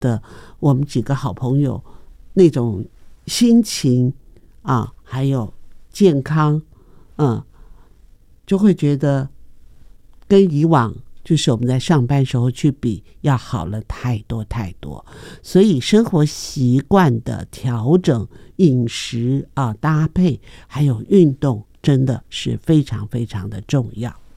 的我们几个好朋友那种心情啊，还有健康，就会觉得跟以往就是我们在上班时候去比要好了太多太多。所以生活习惯的调整、饮食啊搭配还有运动真的是非常非常的重要。